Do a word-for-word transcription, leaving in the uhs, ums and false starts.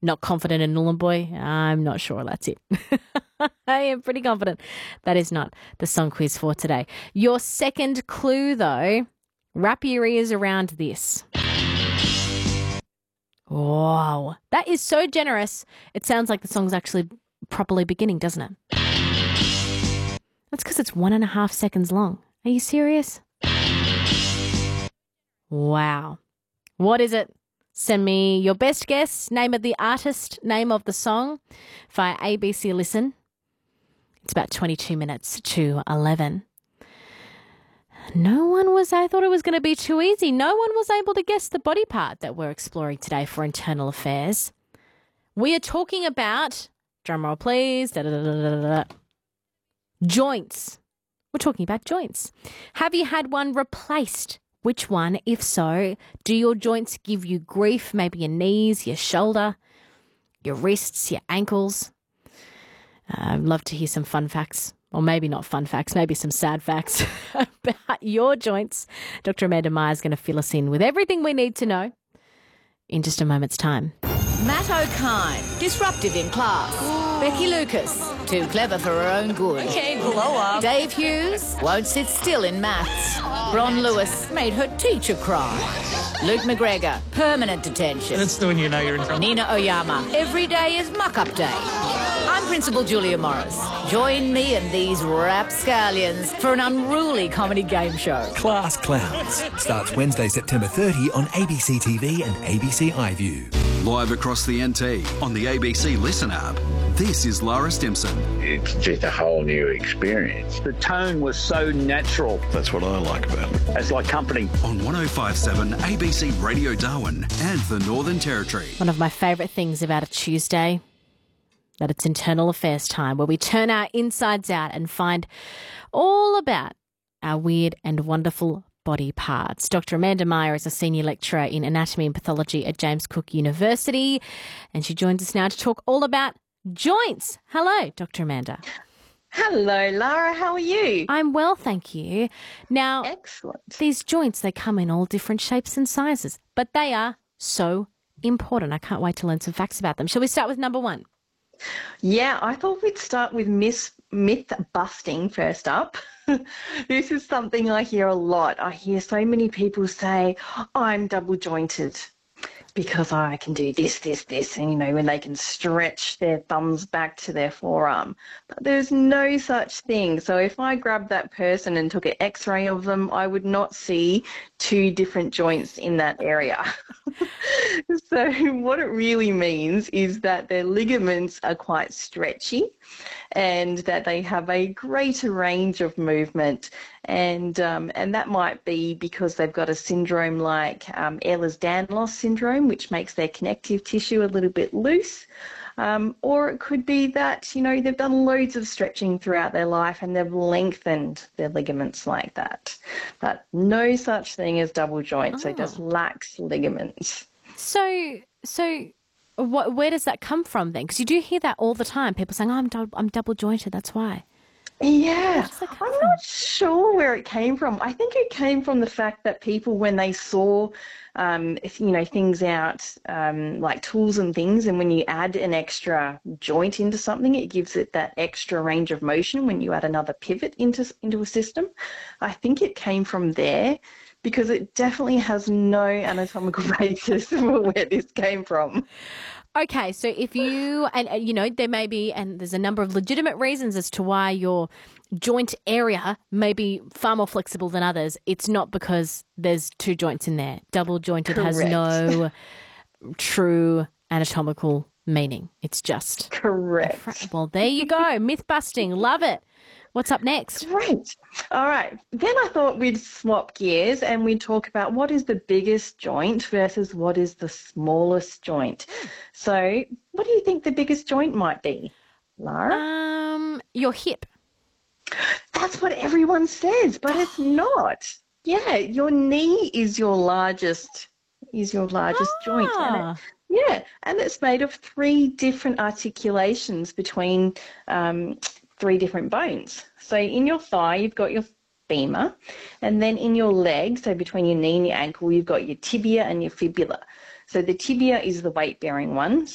Not confident in Nhulunbuy? I'm not sure that's it. I am pretty confident that is not the song quiz for today. Your second clue, though, wrap your ears around this. Wow, that is so generous. It sounds like the song's actually properly beginning, doesn't it? That's because it's one and a half seconds long. Are you serious? Wow. What is it? Send me your best guess, name of the artist, name of the song via A B C Listen. It's about twenty-two minutes to eleven. No one was, I thought it was going to be too easy. No one was able to guess the body part that we're exploring today for Internal Affairs. We are talking about, drumroll please, da, da, da, da, da, da, joints. We're talking about joints. Have you had one replaced? Which one? If so, do your joints give you grief? Maybe your knees, your shoulder, your wrists, your ankles. Uh, I'd love to hear some fun facts, or maybe not fun facts, maybe some sad facts about your joints. Doctor Amanda Meyer is going to fill us in with everything we need to know in just a moment's time. Matt O'Kine, disruptive in class. Becky Lucas, too clever for her own good. Okay, blow up. Dave Hughes, won't sit still in maths. Ron Lewis, made her teacher cry. Luke McGregor, permanent detention. That's when you know you're in trouble. Nina Oyama, every day is muck-up day. I'm Principal Julia Morris. Join me and these rapscallions for an unruly comedy game show. Class Clowns starts Wednesday, September thirtieth on A B C T V and A B C iView. Live across the N T on the A B C Listen app. This is Lara Stimson. It's just a whole new experience. The tone was so natural. That's what I like about it. It's like company. On one oh five point seven A B C Radio Darwin and the Northern Territory. One of my favourite things about a Tuesday, that it's Internal Affairs time, where we turn our insides out and find all about our weird and wonderful body parts. Doctor Amanda Meyer is a senior lecturer in anatomy and pathology at James Cook University, and she joins us now to talk all about joints. Hello, Doctor Amanda. Hello, Lara. How are you? I'm well, thank you. Now, Excellent. these joints, they come in all different shapes and sizes, but they are so important. I can't wait to learn some facts about them. Shall we start with number one? Yeah, I thought we'd start with myth, myth busting first up. This is something I hear a lot. I hear so many people say, I'm double jointed because I can do this, this, this, and, you know, when they can stretch their thumbs back to their forearm. But there's no such thing. So if I grabbed that person and took an x-ray of them, I would not see two different joints in that area. So what it really means is that their ligaments are quite stretchy and that they have a greater range of movement. And um, and that might be because they've got a syndrome like um, Ehlers-Danlos syndrome, which makes their connective tissue a little bit loose. Um, or it could be that, you know, they've done loads of stretching throughout their life and they've lengthened their ligaments like that. But no such thing as double joint, oh. So it just lacks ligaments. So, so what, where does that come from then? Because you do hear that all the time. People saying, oh, I'm, du- I'm double jointed, that's why. Yeah, I'm from? not sure where it came from. I think it came from the fact that people, when they saw, um, if, you know, things out um, like tools and things, and when you add an extra joint into something, it gives it that extra range of motion when you add another pivot into into a system. I think it came from there because it definitely has no anatomical basis for where this came from. Okay, so if you, and, and you know, there may be, and there's a number of legitimate reasons as to why your joint area may be far more flexible than others. It's not because there's two joints in there. Double jointed Correct. has no true anatomical meaning. It's just. Correct. Well, there you go. Myth busting. Love it. What's up next? Great. All right. Then I thought we'd swap gears and we'd talk about what is the biggest joint versus what is the smallest joint. So what do you think the biggest joint might be, Lara? Um, your hip. That's what everyone says, but it's not. Yeah, your knee is your largest is your largest ah. joint. And it, yeah, and it's made of three different articulations between um, three different bones. So in your thigh, you've got your femur, and then in your leg, so between your knee and your ankle, you've got your tibia and your fibula. So the tibia is the weight-bearing one.